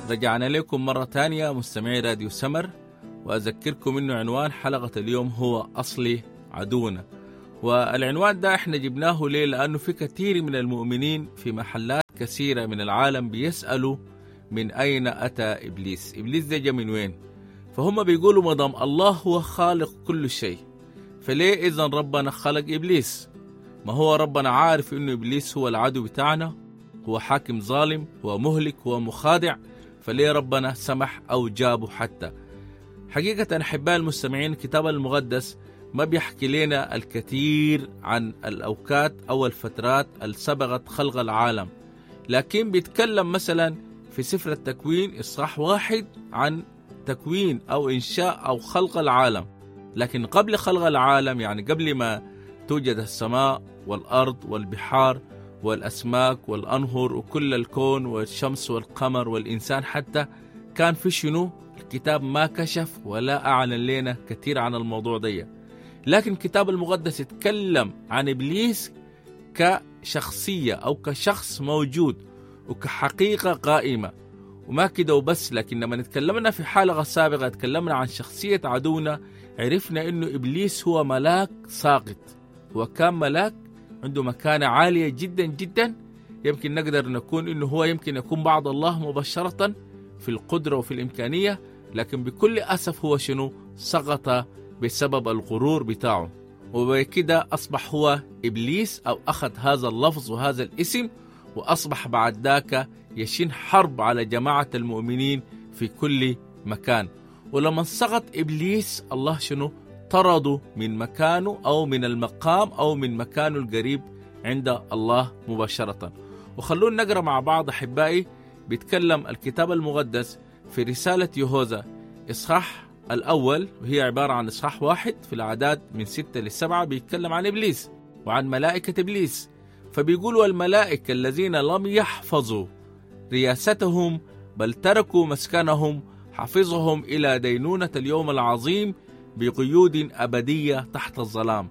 رجعنا لكم مرة تانية مستمعي راديو سمر، وأذكركم إنه عنوان حلقة اليوم هو أصلي عدونا. والعنوان ده إحنا جبناه ليه؟ لأنه في كثير من المؤمنين في محلات كثيرة من العالم بيسألوا من أين أتى إبليس؟ إبليس ده جا من وين؟ فهم بيقولوا مدام الله هو خالق كل شيء، فليه إذن ربنا خلق إبليس؟ ما هو ربنا عارف إنه إبليس هو العدو بتاعنا، هو حاكم ظالم، هو مهلك، هو مخادع، فليه ربنا سمح أو جابه حتى؟ حقيقة أحباء المستمعين، الكتاب المقدس ما بيحكي لنا الكثير عن الأوقات أو الفترات اللي سبقت خلق العالم، لكن بيتكلم مثلا في سفر التكوين إصحاح 1 عن تكوين أو إنشاء أو خلق العالم. لكن قبل خلق العالم، يعني قبل ما توجد السماء والأرض والبحار والأسماك والأنهر وكل الكون والشمس والقمر والإنسان حتى، كان في شنو؟ الكتاب ما كشف ولا أعلن لنا كثير عن الموضوع ده. لكن الكتاب المقدس يتكلم عن إبليس كشخصية أو كشخص موجود وكحقيقة قائمة. وما كده وبس، لكن لما نتكلمنا في حلقة سابقة تكلمنا عن شخصية عدونا، عرفنا إنه إبليس هو ملاك ساقط، هو كان ملاك عنده مكانة عالية جدا جدا، يمكن نقدر نكون إنه هو يمكن يكون بعض الله مباشرة في القدرة وفي الإمكانية، لكن بكل أسف هو شنو؟ سقط بسبب الغرور بتاعه، وبكده أصبح هو إبليس أو أخذ هذا اللفظ وهذا الاسم، وأصبح بعد ذاك يشين حرب على جماعة المؤمنين في كل مكان. ولما سقط إبليس، الله شنو؟ طرده من مكانه أو من المقام أو من مكانه القريب عند الله مباشرة. وخلونا نقرأ مع بعض أحبائي. بيتكلم الكتاب المقدس في رسالة يهوذا إصحاح الأول، وهي عبارة عن إصحاح 1 في الأعداد من 6 ل7، بيتكلم عن إبليس وعن ملائكة إبليس. فبيقولوا الملائكة الذين لم يحفظوا رياستهم بل تركوا مسكنهم حفظهم إلى دينونة اليوم العظيم بقيود أبدية تحت الظلام.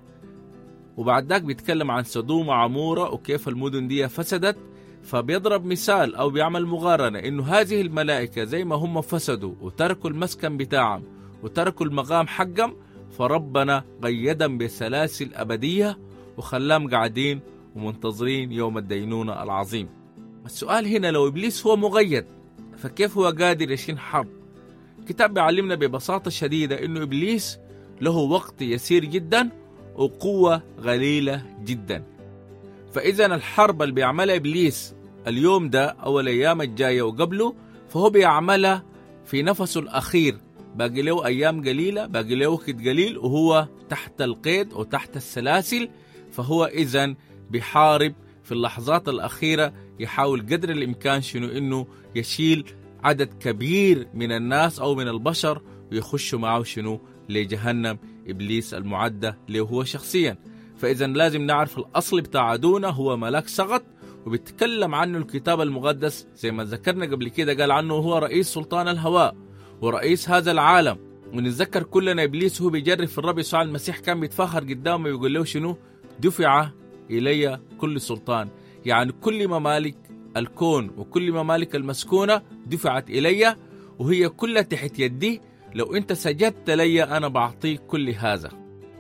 وبعد ذاك بيتكلم عن سدوم وعمورة وكيف المدن دي فسدت، فبيضرب مثال أو بيعمل مقارنة إنه هذه الملائكة زي ما هم فسدوا وتركوا المسكن بتاعهم وتركوا المقام حقهم، فربنا قيدهم بسلاسل أبدية وخلاهم قاعدين ومنتظرين يوم الدينونة العظيم. السؤال هنا، لو إبليس هو مقيد، فكيف هو قادر يشين حرب؟ الكتاب بيعلمنا ببساطة شديدة إنه إبليس له وقت يسير جدا وقوة قليلة جدا. فإذا الحرب اللي بيعملها إبليس اليوم ده أو الأيام الجاية وقبله، فهو بيعملها في نفسه الأخير، باقي له أيام قليلة، باقي له وقت قليل، وهو تحت القيد وتحت السلاسل. فهو إذن بيحارب في اللحظات الأخيرة، يحاول قدر الإمكان شنو؟ إنه يشيل عدد كبير من الناس أو من البشر ويخشوا معه شنو؟ لجهنم إبليس المعدة له هو شخصيا. فإذا لازم نعرف الأصل بتاع عدونا هو ملاك سقط، وبيتكلم عنه الكتاب المقدس زي ما ذكرنا قبل كده، قال عنه هو رئيس سلطان الهواء ورئيس هذا العالم. ونتذكر كلنا إبليس هو بيجرب في الرب يسوع المسيح، كان بيتفاخر قدامه ويقول له شنو؟ دفع إلي كل سلطان، يعني كل ممالك الكون وكل ممالك المسكونة دفعت إلي وهي كلها تحت يدي، لو أنت سجدت لي أنا بعطيك كل هذا.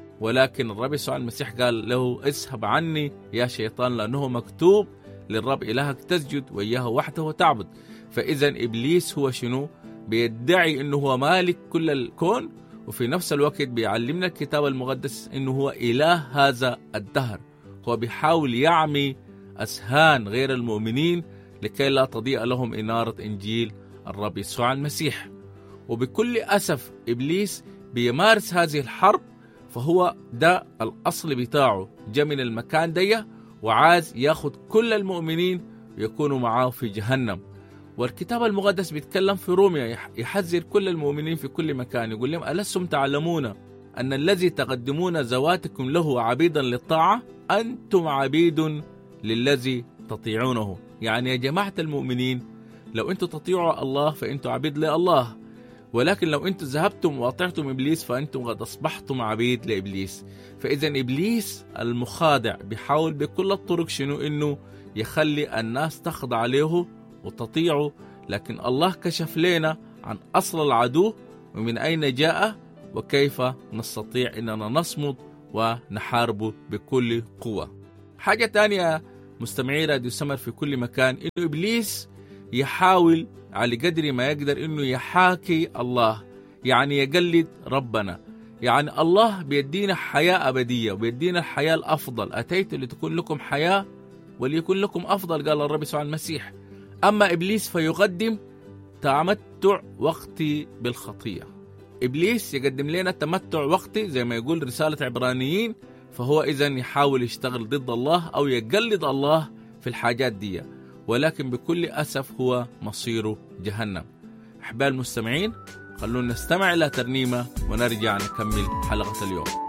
ولكن الرب يسوع المسيح قال له اذهب عني يا شيطان، لأنه مكتوب للرب إلهك تسجد وإياه وحده تعبد. فإذا إبليس هو شنو؟ بيدعي أنه هو مالك كل الكون، وفي نفس الوقت بيعلمنا الكتاب المقدس أنه هو إله هذا الدهر. هو بيحاول يعمي أذهان غير المؤمنين لكي لا تضيء لهم إنارة إنجيل الرب يسوع المسيح. وبكل أسف إبليس بيمارس هذه الحرب، فهو ده الأصل بتاعه، جاء من المكان ده وعايز ياخد كل المؤمنين ويكونوا معاه في جهنم. والكتاب المقدس بيتكلم في روميا يحذر كل المؤمنين في كل مكان، يقول لهم ألستم تعلمون أن الذي تقدمون ذواتكم له عبيدا للطاعة أنتم عبيد للذي تطيعونه. يعني يا جماعة المؤمنين، لو أنتم تطيعوا الله فأنتم عبيد لله، ولكن لو أنتم ذهبتم وأطعتم إبليس فأنتم قد أصبحتم عبيد لإبليس. فإذا إبليس المخادع بيحاول بكل الطرق شنو؟ إنه يخلي الناس تخضع له وتطيعه، لكن الله كشف لنا عن أصل العدو ومن أين جاء وكيف نستطيع أننا نصمد ونحاربه بكل قوة. حاجة تانية مستمعي راديو سمر في كل مكان، إنه إبليس يحاول على قدر ما يقدر إنه يحاكي الله، يعني يقلد ربنا. يعني الله بيدينا حياة أبدية وبيدينا الحياة الأفضل، أتيت لتكون لكم حياة وليكن لكم أفضل، قال الرب يسوع المسيح. أما إبليس فيقدم تمتع وقتي بالخطية. إبليس يقدم لنا تمتع وقتي زي ما يقول رسالة عبرانيين، فهو إذن يحاول يشتغل ضد الله أو يقلد الله في الحاجات دي، ولكن بكل أسف هو مصيره جهنم. أحباء المستمعين، خلونا نستمع إلى ترنيمة ونرجع نكمل حلقة اليوم.